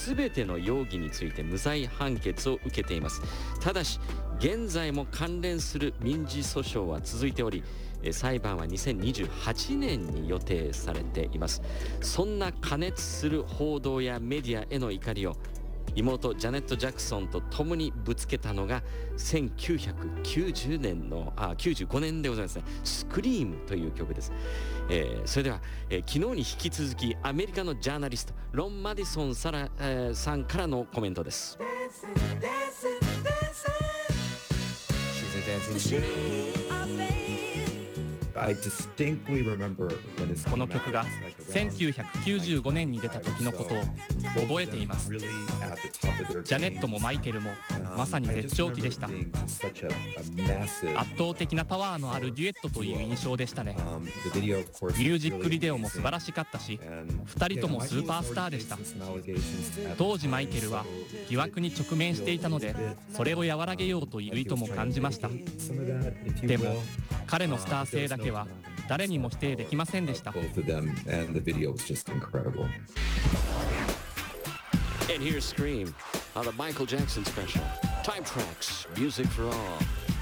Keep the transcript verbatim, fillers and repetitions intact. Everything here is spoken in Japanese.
全ての容疑について無罪判決を受けています。ただし現在も関連する民事訴訟は続いており、裁判はにせんにじゅうはちねんに予定されています。そんな過熱する報道やメディアへの怒りを妹ジャネット・ジャクソンと共にぶつけたのがせんきゅうひゃくきゅうじゅうねんのあきゅうじゅうごねんでございますね。スクリームという曲です。えー、それでは、えー、昨日に引き続きアメリカのジャーナリストロン・マディソンさら、えー、さんからのコメントです。 この曲がせんきゅうひゃくきゅうじゅうごねんに出た時のことを覚えています。ジャネットもマイケルもまさに絶頂期でした。圧倒的なパワーのあるデュエットという印象でしたね。ミュージックビデオも素晴らしかったし、ふたりともスーパースターでした。当時マイケルは疑惑に直面していたので、それを和らげようという意図も感じました。でも彼のスター性だけは誰にも否定できませんでした。And here's Scream on the Michael Jackson special. Time Tracks, Music for All.